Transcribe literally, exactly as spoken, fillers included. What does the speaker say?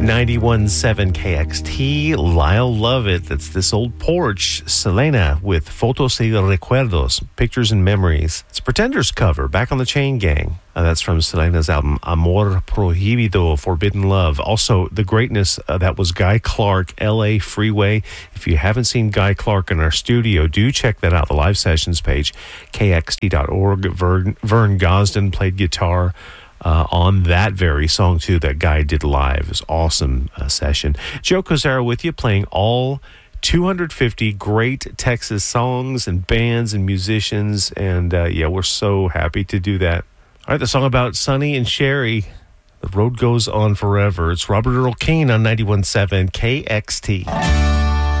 ninety-one point seven K X T, Lyle Lovett. That's This Old Porch. Selena with Fotos y Recuerdos, Pictures and Memories. It's a Pretenders cover, Back on the Chain Gang. Uh, that's from Selena's album Amor Prohibido, Forbidden Love. Also, the greatness uh, that was Guy Clark, L A Freeway. If you haven't seen Guy Clark in our studio, do check that out, the live sessions page, K X T dot org. Vern, Vern Gosden played guitar Uh, on that very song, too, that Guy did live. It was an awesome uh, session. Joe Cozaro with you, playing all two hundred fifty great Texas songs and bands and musicians. And, uh, yeah, we're so happy to do that. All right, the song about Sonny and Sherry, The Road Goes On Forever. It's Robert Earl Keen on ninety-one point seven K X T.